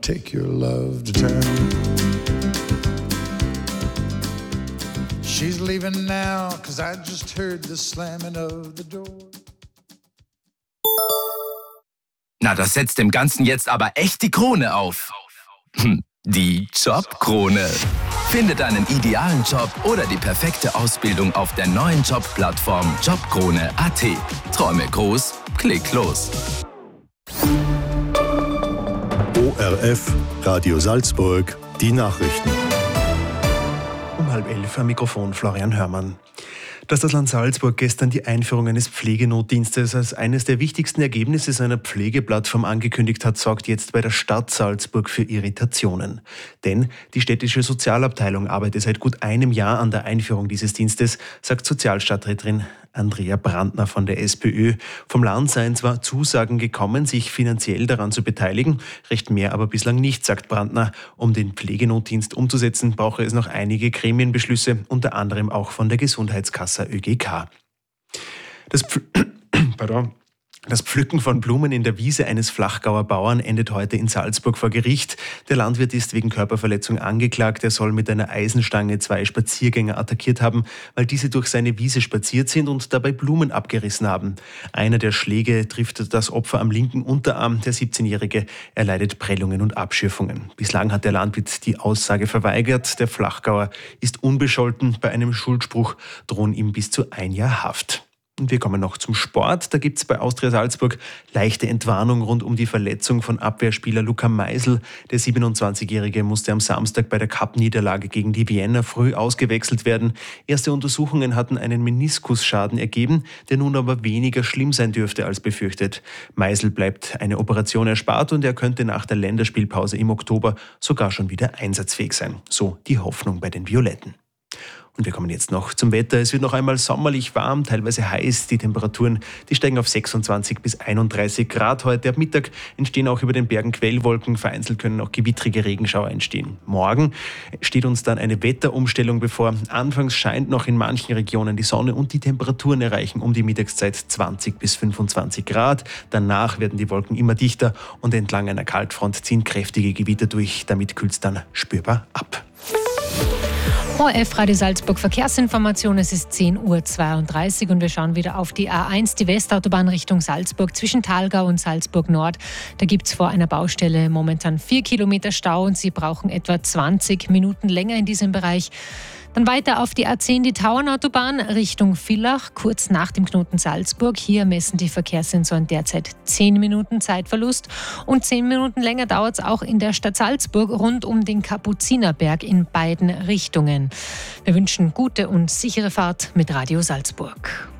take your love to town. She's leaving now, 'cause I just heard the slamming of the door. Na, das setzt dem Ganzen jetzt aber echt die Krone auf. Die Jobkrone. Finde deinen idealen Job oder die perfekte Ausbildung auf der neuen Jobplattform Jobkrone.at. Träume groß, klick los. ORF, Radio Salzburg, die Nachrichten. Um 10:30 am Mikrofon Florian Hörmann. Dass das Land Salzburg gestern die Einführung eines Pflegenotdienstes als eines der wichtigsten Ergebnisse seiner Pflegeplattform angekündigt hat, sorgt jetzt bei der Stadt Salzburg für Irritationen. Denn die städtische Sozialabteilung arbeitet seit gut einem Jahr an der Einführung dieses Dienstes, sagt Sozialstadträtin Andrea Brandner von der SPÖ. Vom Land seien zwar Zusagen gekommen, sich finanziell daran zu beteiligen, recht mehr aber bislang nicht, sagt Brandner. Um den Pflegenotdienst umzusetzen, brauche es noch einige Gremienbeschlüsse, unter anderem auch von der Gesundheitskasse ÖGK. Das Pflücken von Blumen in der Wiese eines Flachgauer Bauern endet heute in Salzburg vor Gericht. Der Landwirt ist wegen Körperverletzung angeklagt. Er soll mit einer Eisenstange 2 Spaziergänger attackiert haben, weil diese durch seine Wiese spaziert sind und dabei Blumen abgerissen haben. Einer der Schläge trifft das Opfer am linken Unterarm. Der 17-Jährige erleidet Prellungen und Abschürfungen. Bislang hat der Landwirt die Aussage verweigert. Der Flachgauer ist unbescholten. Bei einem Schuldspruch drohen ihm bis zu 1 Jahr Haft. Und wir kommen noch zum Sport. Da gibt es bei Austria Salzburg leichte Entwarnung rund um die Verletzung von Abwehrspieler Luca Meisel. Der 27-Jährige musste am Samstag bei der Cup-Niederlage gegen die Vienna früh ausgewechselt werden. Erste Untersuchungen hatten einen Meniskusschaden ergeben, der nun aber weniger schlimm sein dürfte als befürchtet. Meisel bleibt eine Operation erspart und er könnte nach der Länderspielpause im Oktober sogar schon wieder einsatzfähig sein. So die Hoffnung bei den Violetten. Und wir kommen jetzt noch zum Wetter. Es wird noch einmal sommerlich warm, teilweise heiß. Die Temperaturen, die steigen auf 26 bis 31 Grad heute. Ab Mittag entstehen auch über den Bergen Quellwolken. Vereinzelt können auch gewittrige Regenschauer entstehen. Morgen steht uns dann eine Wetterumstellung bevor. Anfangs scheint noch in manchen Regionen die Sonne und die Temperaturen erreichen um die Mittagszeit 20 bis 25 Grad. Danach werden die Wolken immer dichter und entlang einer Kaltfront ziehen kräftige Gewitter durch. Damit kühlt es dann spürbar ab. ORF Radio Salzburg Verkehrsinformation, es ist 10:32 Uhr und wir schauen wieder auf die A1, die Westautobahn Richtung Salzburg zwischen Thalgau und Salzburg Nord. Da gibt es vor einer Baustelle momentan 4 Kilometer Stau und Sie brauchen etwa 20 Minuten länger in diesem Bereich. Dann weiter auf die A10, die Tauernautobahn Richtung Villach, kurz nach dem Knoten Salzburg. Hier messen die Verkehrssensoren derzeit 10 Minuten Zeitverlust. Und 10 Minuten länger dauert es auch in der Stadt Salzburg rund um den Kapuzinerberg in beiden Richtungen. Wir wünschen gute und sichere Fahrt mit Radio Salzburg.